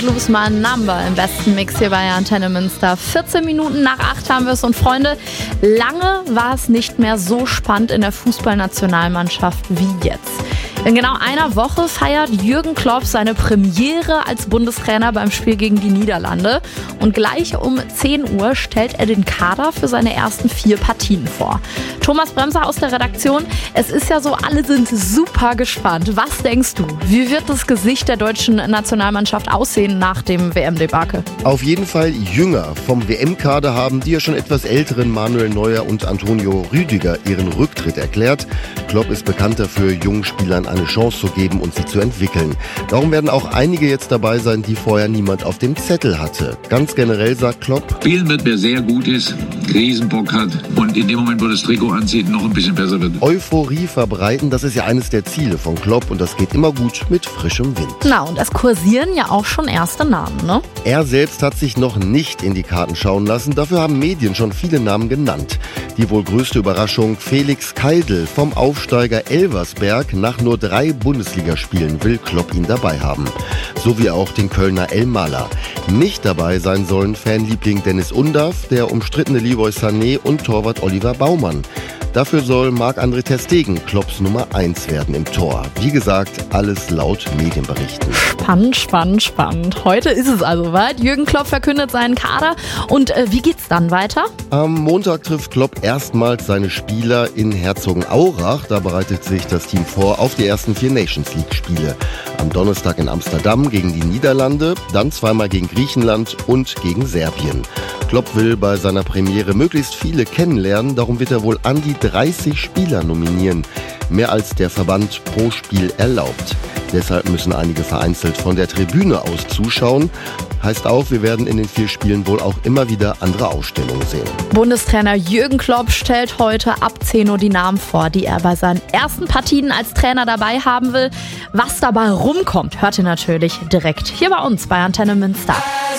Lose My Number im besten Mix hier bei Antenne Münster. 14 Minuten nach 8 haben wir es. Und Freunde, lange war es nicht mehr so spannend in der Fußballnationalmannschaft wie jetzt. In genau einer Woche feiert Jürgen Klopp seine Premiere als Bundestrainer beim Spiel gegen die Niederlande. Und gleich um 10 Uhr stellt er den Kader für seine ersten 4 Partien vor. Thomas Bremser aus der Redaktion, es ist ja so, alle sind super gespannt. Was denkst du, wie wird das Gesicht der deutschen Nationalmannschaft aussehen nach dem WM-Debakel? Auf jeden Fall jünger. Vom WM-Kader haben die ja schon etwas älteren Manuel Neuer und Antonio Rüdiger ihren Rücktritt erklärt. Klopp ist bekannt dafür, jungen Spielern eine Chance zu geben und sie zu entwickeln. Darum werden auch einige jetzt dabei sein, die vorher niemand auf dem Zettel hatte. Ganz generell sagt Klopp: Spielen wird, wer sehr gut ist, Riesenbock hat und in dem Moment, wo das Trikot anzieht, noch ein bisschen besser wird. Euphorie verbreiten, das ist ja eines der Ziele von Klopp und das geht immer gut mit frischem Wind. Na, und es kursieren ja auch schon erste Namen, ne? Er selbst hat sich noch nicht in die Karten schauen lassen, dafür haben Medien schon viele Namen genannt. Die wohl größte Überraschung: Felix Keidl vom Aufsteiger Elversberg. Nach nur 3 Bundesligaspielen will Klopp ihn dabei haben. Sowie auch den Kölner El Mala. Nicht dabei sein sollen Fanliebling Dennis Undav, der umstrittene Leroy Sané und Torwart Oliver Baumann. Dafür soll Marc-André ter Stegen Klopps Nummer 1 werden im Tor. Wie gesagt, alles laut Medienberichten. Spannend, spannend, spannend. Heute ist es also soweit. Jürgen Klopp verkündet seinen Kader. Und wie geht's dann weiter? Am Montag trifft Klopp erstmals seine Spieler in Herzogenaurach. Da bereitet sich das Team vor auf die ersten 4 Nations League-Spiele. Am Donnerstag in Amsterdam gegen die Niederlande, dann zweimal gegen Griechenland und gegen Serbien. Klopp will bei seiner Premiere möglichst viele kennenlernen, darum wird er wohl an die 30 Spieler nominieren. Mehr als der Verband pro Spiel erlaubt. Deshalb müssen einige vereinzelt von der Tribüne aus zuschauen. Heißt auch, wir werden in den 4 Spielen wohl auch immer wieder andere Ausstellungen sehen. Bundestrainer Jürgen Klopp stellt heute ab 10 Uhr die Namen vor, die er bei seinen ersten Partien als Trainer dabei haben will. Was dabei rumkommt, hört ihr natürlich direkt hier bei uns bei Antenne Münster.